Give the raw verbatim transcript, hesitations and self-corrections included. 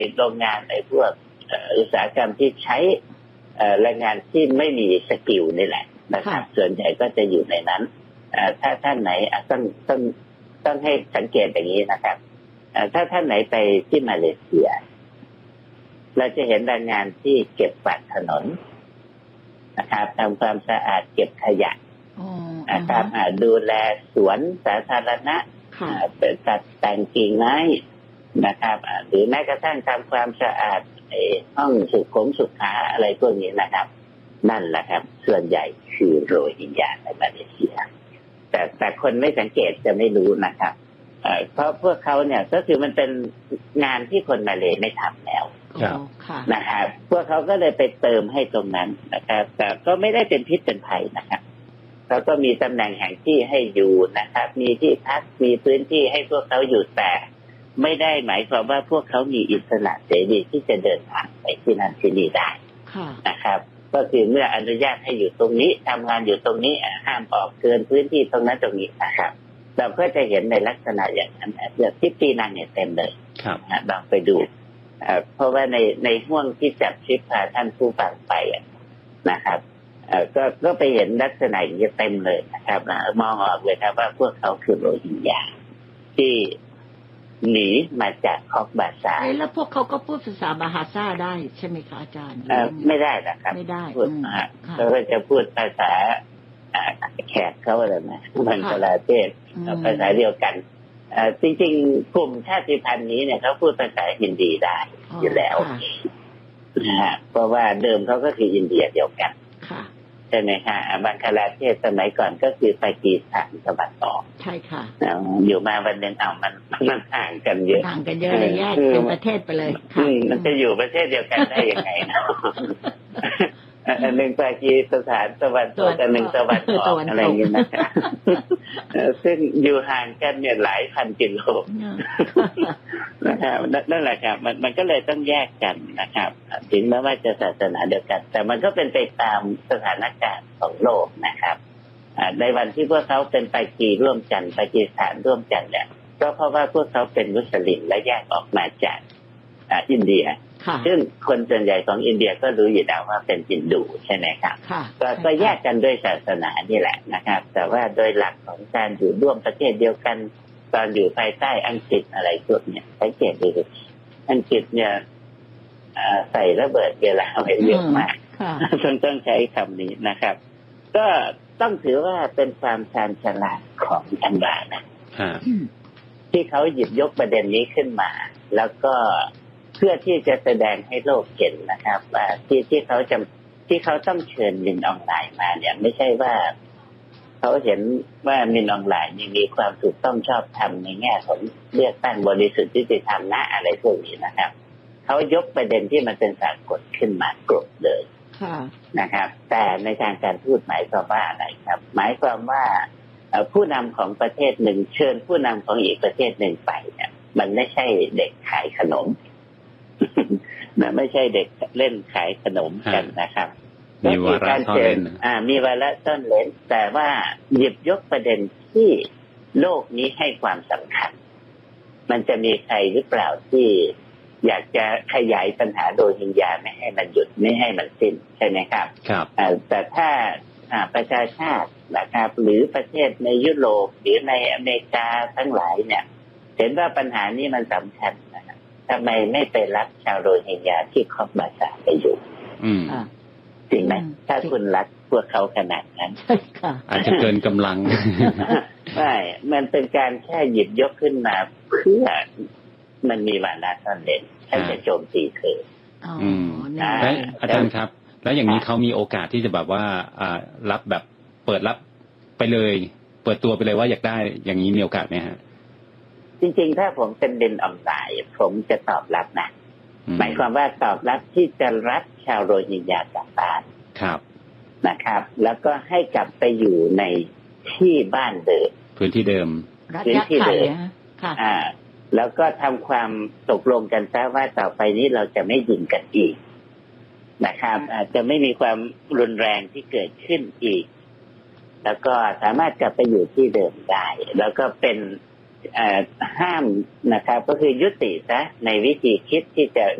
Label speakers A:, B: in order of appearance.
A: โรงงานไอ้พวกอุตสาหกรรมที่ใช้แรงงานที่ไม่มีสกิลนี่แหละนะครับส่วนใหญ่ก็จะอยู่ในนั้นถ้าท่านไหนต้องต้องต้องให้สังเกตอย่างนี้นะครับถ้าท่านไหนไปที่มาเลเซียเราจะเห็นแรงงานที่เก็บกวาดถนนนะครับทำความสะอาดเก็บขยะนะครับดูแลสวนสาธารณะตัดแต่งกิ่งไม้นะครับหรือแม้กระทั่งทำความสะอาดห้องสุขงสุขาอะไรพวกนี้นะครับนั่นแหละครับส่วนใหญ่คือโรฮิงญาในมาเลเซียแต่แต่คนไม่สังเกตจะไม่รู้นะครับเพราะพวกเขาเนี่ยก็คือมันเป็นงานที่คนมาเลไม่ทำแล้วนะครับพวกเขาก็เลยไปเติมให้ตรงนั้นนะครับแต่ก็ไม่ได้เป็นพิษเป็นภัยนะครับเขาก็มีตำแหน่งแห่งที่ให้อยู่นะครับมีที่พักมีพื้นที่ให้พวกเขาอยู่แต่ไม่ได้หมายความว่าพวกเขามีอิสระเสรีที่จะเดินทางไปที่นั่นที่นี่ได้นะครับก็คือเมื่ออนุญาตให้อยู่ตรงนี้ทำงานอยู่ตรงนี้ห้ามออกเกินพื้นที่ตรงนั้นตรงนี้นะครับเราก็จะเห็นในลักษณะอย่างนั้นเรื่องที่ปีนังเนี่ยเต็มเลยลองไปดูเพราะว่าในในห่วงที่จับทริปพาท่านผู้ฟังไปนะครับก็ก็ไปเห็นลักษณะอย่างนี้เต็มเลยนะครับมองออกเลยครับว่าพวกเขาคือโรฮิงญาที่หนีมาจากคอกบาซาร์
B: แล้วพวกเขาก็พูดภาษาบาฮาซ่าได้ใช่ไหมคะอาจารย์
A: ไม่ได้นะครับ
B: ไม่ได้
A: พูดเขาก็จะพูดภาษาแขกเขาอะไรนะบังกลาเทศภาษาเดียวกันจริงๆกลุ่มชาติพันธุ์นี้เนี่ยเขาพูดภาษาฮินดีได้อยู่แล้วนะฮะเพราะว่าเดิมเขาก็คืออินเดียเดียวกันใช่ไหมคะบังกลาเทศสมัยก่อนก็คือปากีสถานตะวันออก
B: ใช่ค่ะ
A: อยู่มาวันหนึ่งเอามันมันห่างกันเยอะ
B: ห่างกันเยอะเลยแยกเป็นประเทศไปเลยค่ะ
A: มันจะอยู่ประเทศเดียวกันได้ยังไงนะอันหนึ่งปากีสถานตะวันตกอันหนึ่งตะวันออกอะไรอย่างเงี้ยนะครับซึ่งอยู่ห่างกันเนี่ยหลายพันกิโลนะครับนั่นแหละครับมันมันก็เลยต้องแยกกันนะครับถึงแม้ว่าจะศาสนาเดียวกันแต่มันก็เป็นไปตามสถานการณ์ของโลกนะครับในวันที่พวกเขาเป็นปากีร่วมกันปากีสถานร่วมกันเนี่ยก็เพราะว่าพวกเขาเป็นมุสลิมและแยกออกมาจากอินเดียซึ่งคนส่วนใหญ่ของอินเดียก็รู้อยู่แล้วว่าเป็นฮินดูใช่ไหมครับก็แยกกันด้วยศาสนานี่แหละนะครับแต่ว่าโดยหลักของการอยู่ร่วมประเทศเดียวกันตอนอยู่ภายใต้อังกฤษอะไรพวกนี้สังเกตดูอังกฤษเนี่ยใส่ระเบิดเวลาไว้เยอะมากต้องต้องใช้คำนี้นะครับก็ต้องถือว่าเป็นความชาญฉลาดของอันดานะที่เขาหยิบยกประเด็นนี้ขึ้นมาแล้วก็เพื่อที่จะแสดงให้โลกเห็นนะครับว่าที่ที่เขาจะที่เขาต้องเชิญมินออนไลน์มาเนี่ยไม่ใช่ว่าเขาเห็นว่ามินออนไลน์มีความถูกต้องชอบธรรมในแง่ของเลือกตั้งบริสุทธิ์ยุติธรรมนะอะไรพวกนี้นะครับเขายกประเด็นที่มันเป็นสากลขึ้นมากรบเลยนะครับแต่ในทางการพูดหมายความว่าอะไรครับหมายความว่าผู้นำของประเทศหนึ่งเชิญผู้นำของอีกประเทศหนึ่งไปเนี่ยมันไม่ใช่เด็กขายขนมนะไม่ใช่เด็กเล่นขายขนมกันนะครับ
C: มีวาระซ่อนเร้น
A: อ่ามีวาระซ่อนเร้นแต่ว่าหยิบยกประเด็นที่โลกนี้ให้ความสำคัญมันจะมีใครหรือเปล่าที่อยากจะขยายปัญหาโรฮิงญาไม่ให้มันหยุดไม่ให้มันสิ้นใช่ไหมครับ
C: ครับ
A: แต่ถ้าประชาชาตินะครับหรือประเทศในยุโรปหรือในอเมริกาทั้งหลายเนี่ยเห็นว่าปัญหานี้มันสำคัญนะครับทำไมไม่ไปรับชาวโรฮิงญาที่คอกบาซาร์ไปอยู่จริงไหมถ้าคุณรักพวกเขาขนาดนั้น
C: อาจจะเกินกำลัง
A: ไม่มันเป็นการแค่หยิบยกขึ้นมาเพื่อมันมีวาระซ่อนเร้นฉันจะโจมตีเธอ
C: อืมแล้วอาจารย์ครับแล้วอย่างนี้เขามีโอกาสที่จะแบบว่าอ่ารับแบบเปิดรับไปเลยเปิดตัวไปเลยว่าอยากได้อย่างนี้มีโอกาสไหมฮะ
A: จริงๆถ้าผมเป็นเดนออนไลน์ผมจะตอบรับนะหมายความว่าตอบรับที่จะรับชาวโรฮิงญากลับบ้าน
C: ครับ
A: นะครับแล้วก็ให้กลับไปอยู่ในที่บ้านเดิม
C: พื้นที่เดิม
A: พื้นที่เดิมอ่าแล้วก็ทำความตกลงกันซะว่าต่อไปนี้เราจะไม่ยิงกันอีกนะครับอาจจะไม่มีความรุนแรงที่เกิดขึ้นอีกแล้วก็สามารถกลับไปอยู่ที่เดิมได้แล้วก็เป็นห้ามนะครับก็คือยุติซะในวิธีคิดที่จะ